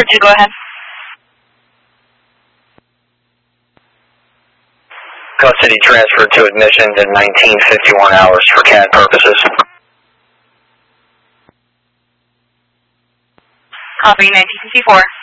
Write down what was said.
2, go ahead. Custody transferred to admissions at 19:51 hours for CAD purposes. Copy, 1954.